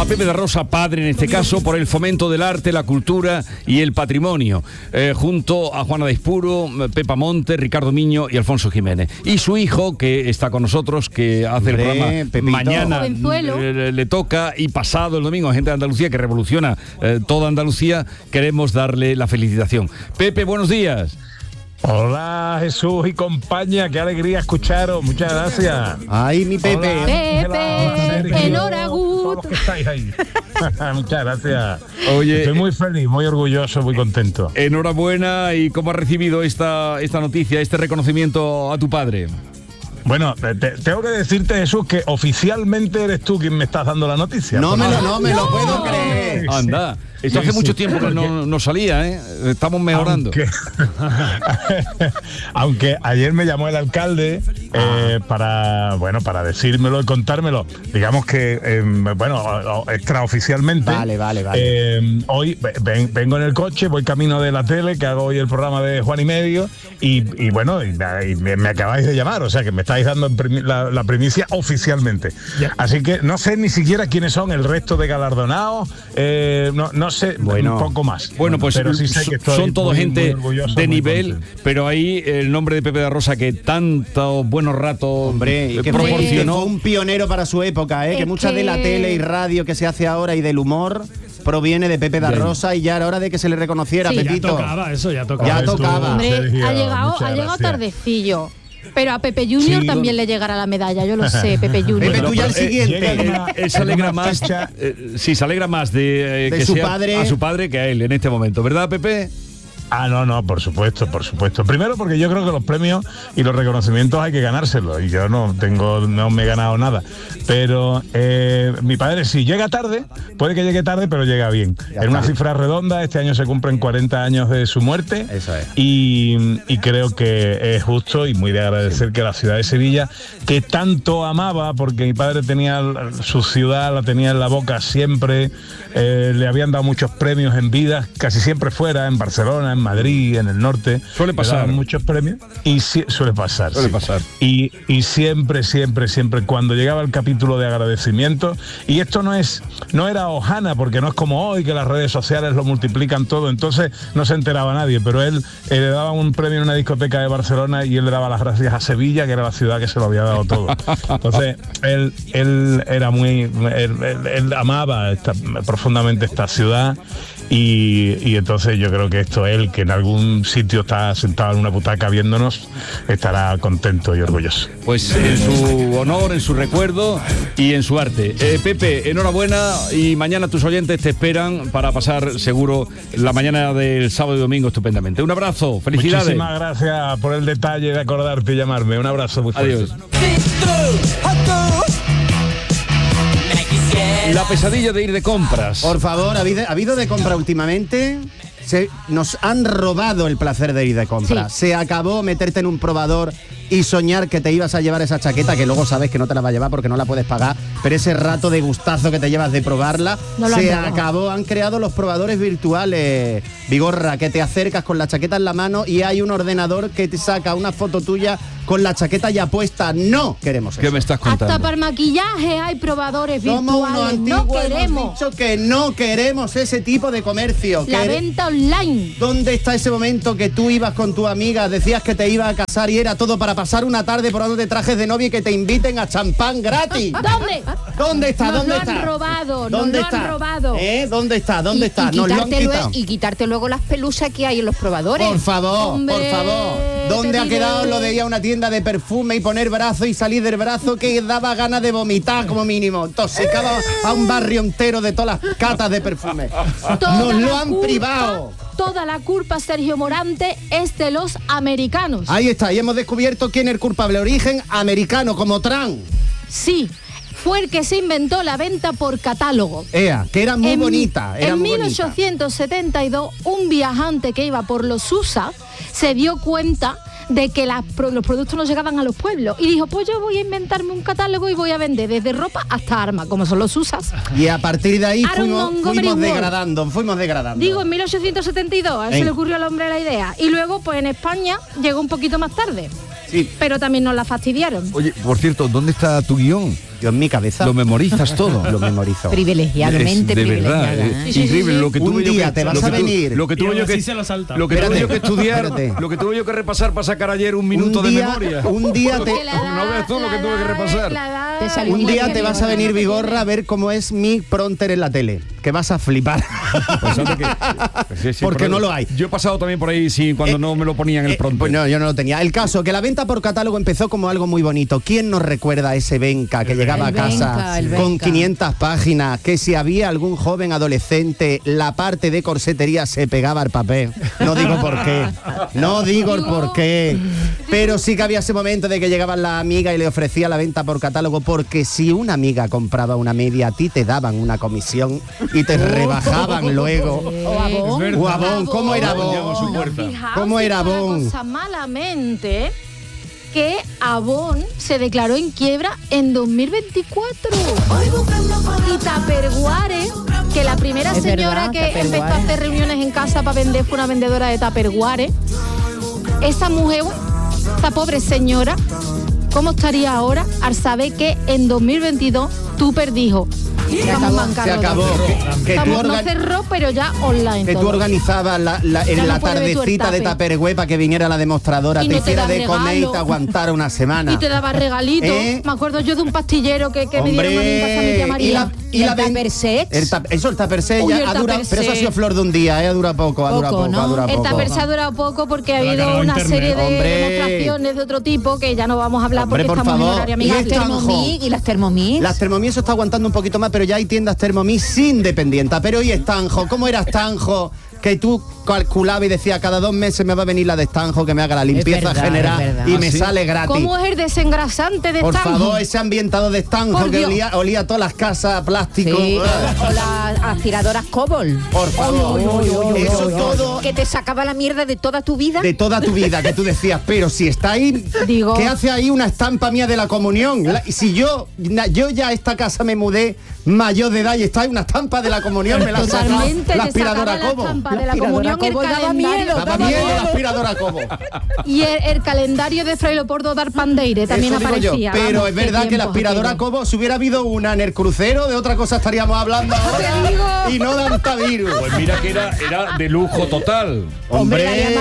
A Pepe da Rosa, padre en este caso, por el fomento del arte, la cultura y el patrimonio, junto a Juana de Espuro, Pepa Monte, Ricardo Miño y Alfonso Jiménez. Y su hijo, que está con nosotros, que hace el programa Pepito. mañana, le toca, y pasado el domingo, gente de Andalucía que revoluciona toda Andalucía, queremos darle la felicitación. Pepe, buenos días. Hola Jesús y compañía, qué alegría escucharos, muchas gracias. Ay, mi Pepe. Pepe, enhorabuena. Todos los que estáis ahí. Muchas gracias. Oye, estoy muy feliz, muy orgulloso, muy contento. Enhorabuena. ¿Y cómo has recibido esta noticia, este reconocimiento a tu padre? Bueno, tengo que decirte, Jesús, que oficialmente eres tú quien me estás dando la noticia. No me lo puedo creer. Anda. Esto hace mucho tiempo que no salía, ¿eh? Estamos mejorando. Aunque ayer me llamó el alcalde para decírmelo y contármelo. Digamos que, extraoficialmente. Vale. Hoy vengo en el coche, voy camino de la tele, que hago hoy el programa de Juan y Medio, y me acabáis de llamar, o sea que me estáis dando la primicia oficialmente. Yeah. Así que no sé ni siquiera quiénes son el resto de galardonados, no sé, un poco más. Bueno, pues pero sí sé que son todo gente de nivel, pero ahí el nombre de Pepe da Rosa, que tanto buenos ratos y que proporcionó. Fue un pionero para su época, que mucha de la tele y radio que se hace ahora y del humor proviene de Pepe da Rosa, y ya era hora de que se le reconociera, Pepito. Ya tocaba. Hombre, ha llegado tardecillo. Pero a Pepe Junior también le llegará la medalla, yo lo sé, Pepe Junior. Pepe, tú ya el siguiente. Él se alegra más, se alegra más de que su sea padre. A su padre que a él en este momento, ¿verdad, Pepe? No, por supuesto. Primero porque yo creo que los premios y los reconocimientos hay que ganárselos, y yo no me he ganado nada. Pero mi padre, si llega tarde, puede que llegue tarde, pero llega bien. En una cifra redonda, este año se cumplen 40 años de su muerte. Eso es. Y creo que es justo y muy de agradecer que la ciudad de Sevilla, que tanto amaba, porque mi padre tenía su ciudad, la tenía en la boca siempre, le habían dado muchos premios en vida, casi siempre fuera, en Barcelona, en Madrid, en el norte. Suele pasar. Muchos premios y suele pasar. Y siempre, cuando llegaba el capítulo de agradecimiento, y esto no era hojana, porque no es como hoy que las redes sociales lo multiplican todo, entonces no se enteraba nadie, pero él le daba un premio en una discoteca de Barcelona y él le daba las gracias a Sevilla, que era la ciudad que se lo había dado todo. Entonces él era él amaba profundamente esta ciudad. Y entonces yo creo que él, que en algún sitio está sentado en una butaca viéndonos, estará contento y orgulloso. Pues en su honor, en su recuerdo y en su arte. Pepe, enhorabuena, y mañana tus oyentes te esperan para pasar seguro la mañana del sábado y domingo estupendamente. Un abrazo, felicidades. Muchísimas gracias por el detalle de acordarte y llamarme. Un abrazo muy fuerte. Adiós. La pesadilla de ir de compras. Por favor, ¿ha habido de compra últimamente? Nos han robado el placer de ir de compras. Se acabó meterte en un probador y soñar que te ibas a llevar esa chaqueta, que luego sabes que no te la va a llevar porque no la puedes pagar, pero ese rato de gustazo que te llevas de probarla, se acabó. Han creado los probadores virtuales, Vigorra, que te acercas con la chaqueta en la mano y hay un ordenador que te saca una foto tuya con la chaqueta ya puesta. No queremos eso. ¿Qué me estás contando? Hasta para el maquillaje hay probadores virtuales. No queremos. Hemos dicho que no queremos ese tipo de comercio. La venta online. ¿Dónde está ese momento que tú ibas con tu amiga, decías que te ibas a casar y era todo para pasar una tarde probándote trajes de novia y que te inviten a champán gratis? ¿Dónde está? Nos lo han robado. ¿Dónde está? Nos lo han quitado. Y quitarte luego las pelusas que hay en los probadores. Por favor. ¿Dónde ha quedado lo de ir a una tienda de perfume y poner brazo y salir del brazo que daba ganas de vomitar como mínimo? Intoxicaba a un barrio entero de todas las catas de perfume. Nos lo han privado. Toda la culpa, Sergio Morante, es de los americanos. Ahí está, y hemos descubierto quién es el culpable. Origen americano, como Trump. Sí. Fue el que se inventó la venta por catálogo. Que era muy bonita. En 1872, un viajante que iba por los USA se dio cuenta de que los productos no llegaban a los pueblos y dijo, pues yo voy a inventarme un catálogo y voy a vender desde ropa hasta armas, como son los USAs. Y a partir de ahí fuimos degradando. Digo, en 1872, a él se le ocurrió al hombre la idea. Y luego, pues en España, llegó un poquito más tarde. Sí. Pero también nos la fastidiaron. Oye, por cierto, ¿dónde está tu guión? Yo en mi cabeza lo memorizas todo. Lo memorizo. Privilegiadamente de privilegiada. verdad, increíble lo que tuve Un yo día que te vas a venir. Lo que tuve yo que estudiar, lo que tuve yo que repasar para sacar ayer un minuto de memoria. Un día te no veas tú lo que tuve que repasar. Un día te vas a venir, Vigorra, a ver cómo es mi prompter en la tele, que vas a flipar. Porque no lo hay. Yo he pasado también por ahí cuando no me lo ponían en el prompter. Pues no, yo no lo tenía. El caso, que la venta por catálogo empezó como algo muy bonito. ¿Quién nos recuerda a ese Benca que llegaba a casa con 500 páginas? Que si había algún joven adolescente, la parte de corsetería se pegaba al papel. No digo por qué. No digo el por qué. Pero sí que había ese momento de que llegaban las amigas y le ofrecía la venta por catálogo, porque si una amiga compraba una media, a ti te daban una comisión y te rebajaban luego. O Avon. ¿Cómo era Avon? ¿Cómo era Avon? Malamente que Avon se declaró en quiebra en 2024. Y Tupperware, que la primera señora que empezó a hacer reuniones en casa para vender fue una vendedora de Tupperware. Esa mujer, esta pobre señora, ¿cómo estaría ahora al saber que en 2022 Tupper dijo: se acabó. No cerró, pero ya online. Que todo. tú organizabas en la tardecita de Tupperware para que viniera la demostradora, te hiciera de comer y te aguantara una semana. Y te daba regalitos. Me acuerdo yo de un pastillero que me dieron a mí para mi tía María. ¿Y la Tupperset? Eso, el Tupperset ya ha durado, pero eso ha sido flor de un día, ha durado poco. El Tupperset ha durado poco porque ha habido una serie de demostraciones de otro tipo que ya no vamos a hablar porque estamos en horario amigable. ¿Y las Thermomix? Las Thermomix eso está aguantando un poquito más, pero ya hay tiendas Thermomix independientes. Pero hoy Estanjo, ¿cómo era Estanjo? Que tú calculabas y decías, cada 2 meses me va a venir la de Estanjo que me haga la limpieza general y me sale gratis. ¿Cómo es el desengrasante de Estanjo? Por favor, ese ambientado de Estanjo que olía todas las casas a plástico. Sí, o las aspiradoras Cobol. Por favor. Eso todo. Que te sacaba la mierda de toda tu vida. De toda tu vida, que tú decías, pero si está ahí, ¿qué hace ahí una estampa mía de la comunión? Si yo ya a esta casa me mudé mayor de edad y está ahí una estampa de la comunión, me la saca la aspiradora Cobo. De la comunión, el calendario. Daba miedo la aspiradora Cobo. Y el calendario de Fray Leopoldo Darpandeire también aparecía. Pero es verdad que la aspiradora Cobo, si hubiera habido una en el crucero, de otra cosa estaríamos hablando ahora. Y no de antivirus. Pues mira que era de lujo total. Hombre,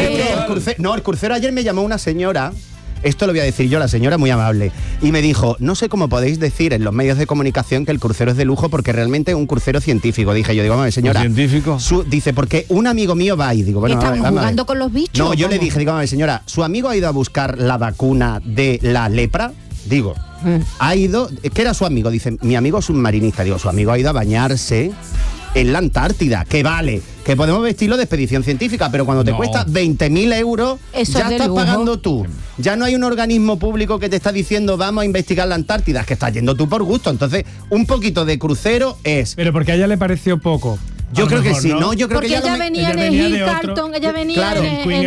el crucero ayer me llamó una señora. Esto lo voy a decir yo, la señora muy amable, y me dijo: no sé cómo podéis decir en los medios de comunicación que el crucero es de lujo, porque realmente es un crucero científico. Dije yo, vamos, señora, ¿científico? Dice, porque un amigo mío va y digo, bueno, ¿están jugando con los bichos? No, yo le dije, vamos, señora, ¿su amigo ha ido a buscar la vacuna de la lepra? Digo, ha ido, ¿qué era su amigo? Dice, mi amigo es un marinista. Digo, su amigo ha ido a bañarse en la Antártida, que vale, que podemos vestirlo de expedición científica, pero cuando te cuesta 20.000 euros, eso ya estás pagando tú. Ya no hay un organismo público que te está diciendo vamos a investigar la Antártida, es que estás yendo tú por gusto. Entonces, un poquito de crucero es... Pero porque a ella le pareció poco. Yo creo que sí, ¿no? Yo creo porque que ella venía en el Hill Carlton, ella venía claro,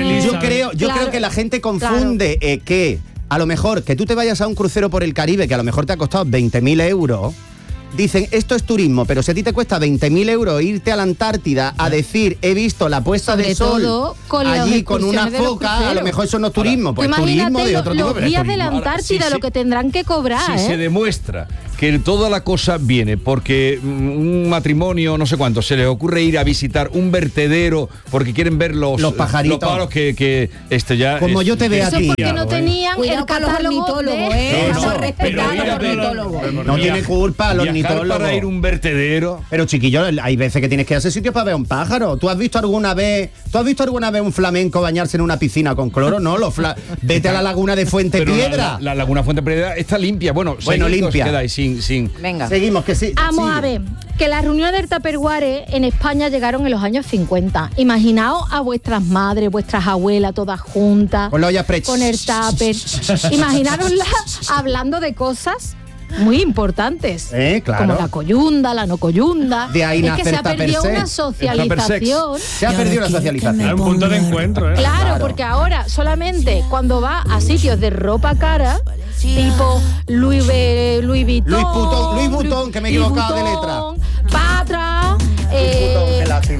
en yo creo que la gente confunde que a lo mejor que tú te vayas a un crucero por el Caribe, que a lo mejor te ha costado 20.000 euros... Dicen, esto es turismo, pero si a ti te cuesta 20.000 euros irte a la Antártida a decir, he visto la puesta de sol allí con una foca, a lo mejor eso no es turismo, pues turismo de otro tipo. Los días de la Antártida, lo que tendrán que cobrar, si se demuestra que toda la cosa viene porque un matrimonio, no sé cuánto, se les ocurre ir a visitar un vertedero porque quieren ver los pajaritos, los pájaros que ya... Como yo te veo a ti. Eso porque no tenían el catálogo Vamos a respetar a los ornitólogos. No tiene culpa los ornitólogos. Para ir a un vertedero. Pero chiquillo, hay veces que tienes que ir a ese sitio para ver un pájaro. ¿Tú has visto alguna vez un flamenco bañarse en una piscina con cloro? No, vete a la laguna de Fuente Piedra. La laguna Fuente Piedra está limpia. Bueno, limpia. Queda ahí sin... Venga. Seguimos, que sí. Vamos a ver, que las reuniones del Tupperware en España llegaron en los años 50. Imaginaos a vuestras madres, vuestras abuelas, todas juntas. Con la olla con el tupper. Imaginároslas hablando de cosas muy importantes, claro. como la coyunda, la no coyunda. De ahí es que se ha perdido una socialización. Se ha perdido la socialización. Es un punto de encuentro, Claro, porque ahora solamente cuando va a sitios de ropa cara, tipo Louis Vuitton, Louis Vuitton, que me he equivocado de letra. Patra,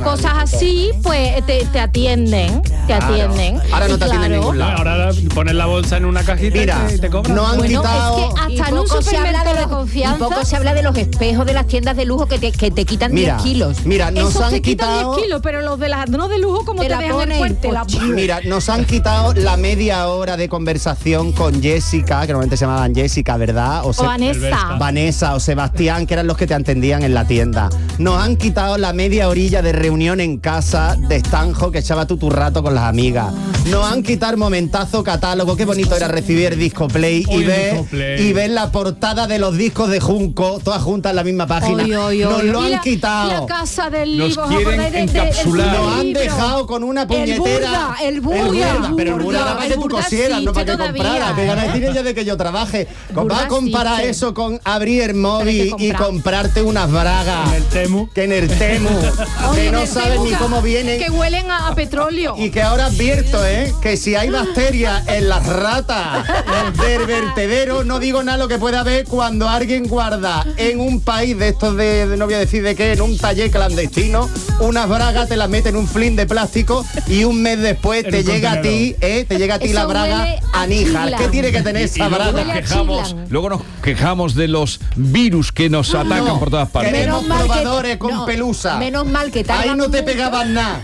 cosas así, pues te atienden. Te atienden. Ahora no Y te atienden en ningún lado. Ahora pones la bolsa en una cajita Mira, y te cobran. no han Bueno, quitado... es que hasta en un supermercado de y confianza. poco se habla de los espejos de las tiendas de lujo que te quitan 10 kilos. Mira, nos Esos han te quitan quitado... 10 kilos, pero los de las no de lujo, como Te te la dejan ponen, el fuerte. Mira, nos han quitado la media hora de conversación con Jessica, que normalmente se llamaban Jessica, ¿verdad? O Vanessa. Vanessa o Sebastián, que eran los que te atendían en la tienda. Nos han quitado la media orilla de reunión en casa de estanjo que echaba tú tu rato con las amigas. Nos han quitado el momentazo catálogo. Qué bonito era recibir Disco Play y ver la portada de los discos de Junco, todas juntas en la misma página. Nos lo han quitado. La casa del Nos libro. quieren encapsular. Nos han dejado con una puñetera. El Burda. Pero el Burda era para que tú cosieras, no para que compraras. Que ganas tiene ella de que yo trabaje. Vas a comparar existe. eso con abrir el móvil que y comprar. comprarte unas bragas. En el Temu. Que en el Temu. Oye, Que en no el sabes Temu ni cómo vienen. Que huelen a petróleo. Y que ahora advierto, que si hay bacterias en las ratas del vertedero, no digo nada lo que puede haber cuando alguien guarda en un país de estos de no voy a decir de qué, en un taller clandestino, unas bragas, te las mete en un flin de plástico y un mes después En te un llega a ti, te llega a ti Eso la braga huele a aníjar. Chila. ¿Qué tiene que tener esa luego braga? luego nos quejamos de los virus que nos atacan por todas partes. Queremos Menos mal que- probadores con no, pelusa. menos mal que tardan Ahí no te mucho. pegaban nada.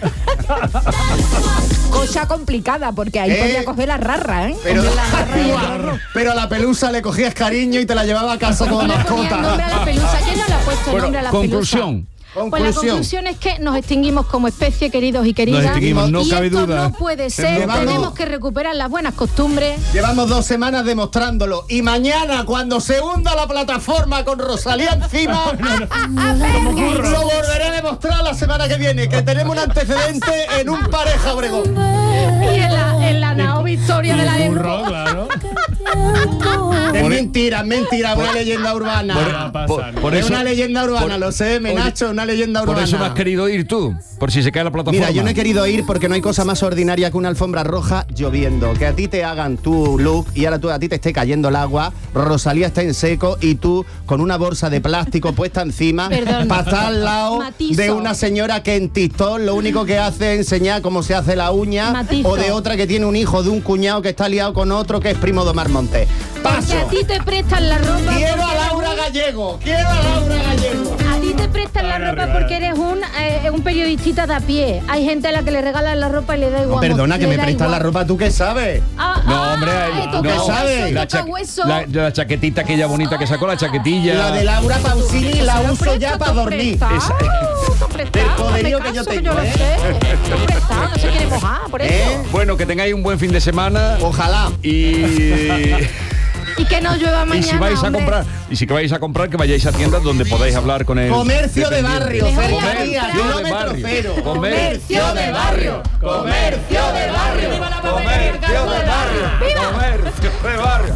Cosa complicada, porque ahí podía coger la rarra, ¿eh? Pero, Coger la rarra y el rorro. pero a la pelusa le cogías cariño y te la llevaba a casa como Le ponía el nombre a mascota. la pelusa. ¿Quién no le ha puesto el nombre a la conclusión. pelusa? Pues la conclusión es que nos extinguimos como especie, queridos y queridas. Nos extinguimos, no y cabe esto duda. no puede ser. Llevamos- Tenemos que recuperar las buenas costumbres. Llevamos 2 semanas demostrándolo. Y mañana, cuando se hunda la plataforma con Rosalía encima, lo volveré a demostrar la semana que viene, que tenemos un antecedente en un Pareja Obregón. Y en la nao Victoria de la Burro, claro. Es mentira, una leyenda urbana. Por Es eso, una leyenda urbana, por- lo sé, Menacho, una leyenda por urbana. eso no has querido ir tú, por si se cae la plataforma. Mira, yo no he querido ir porque no hay cosa más ordinaria que una alfombra roja lloviendo. Que a ti te hagan tu look y ahora a ti te esté cayendo el agua, Rosalía está en seco y tú con una bolsa de plástico puesta encima Perdón. para estar al lado Matizo. de una señora que en TikTok lo único que hace es enseñar cómo se hace la uña Matizo. o de otra que tiene un hijo de un cuñado que está liado con otro que es primo de Omar Montes. Porque Paso. a ti te prestan la ropa. Quiero a porque Laura Gallego. Quiero a Laura Gallego. A ti te prestan la ropa porque eres un periodista de a pie. Hay gente a la que le regalan la ropa y le da igual. Perdona, que le me da prestas igual. la ropa, ¿tú qué sabes? No, hombre, toca ¿qué hueso, sabes? toca hueso. la chaquetita aquella bonita que sacó, la chaquetilla. La de Laura Pausini la uso ya para dormir. Del poderío que yo tengo, Yo lo sé. Está prestado, no se quiere mojar, por eso. Bueno, que tengáis un buen fin de semana Ojalá. Y que no llueva mañana. y si vais a hombre. comprar, que vayáis a tiendas donde podáis hablar con el Comercio de barrio, Mejor cercanía, ya kilómetro barrio. cero. Comercio de barrio. Comercio de barrio. Comercio de barrio. ¡Viva! Comercio de barrio.